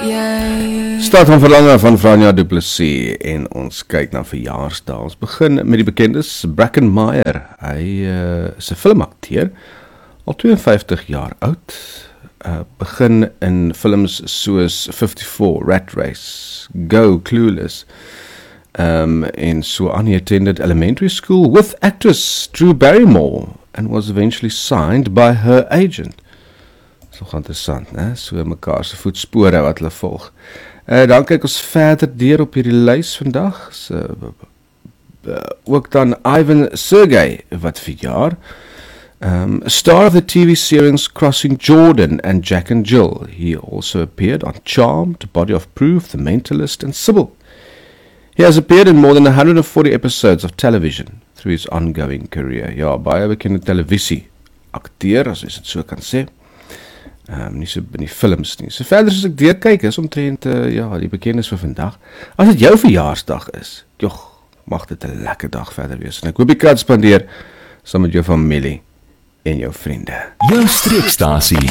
Staat van Verlange van Franja Du Plessis en ons kyk na verjaarsdae. Ons begin met die bekendes Bracken Meyer. Hy is 'n filmakteur, al 52 jaar oud. Begin in films soos 54, Rat Race, Go, Clueless. And so on, he attended elementary school with actress Drew Barrymore and was eventually signed by her agent. Dit is nog interessant, né? So mekaar se voetspore wat hulle volg. Dan kyk ons verder deur op hierdie lys vandag. Ook dan Ivan Sergey wat verjaar. A star of the TV series Crossing Jordan and Jack and Jill. He also appeared on Charmed, Body of Proof, The Mentalist and Sybil. He has appeared in more than 140 episodes of television through his ongoing career. Ja, baie bekende televisie akteur, as jy dit so kan sê. Nie so in die films nie. So verder as ek deurkyk is omtrent die bekendes vir vandag. As dit jou verjaarsdag is, mag dit 'n lekker dag verder wees. En ek hoop jy kan spandeer saam met jou familie en jou vriende. Jou streekstasie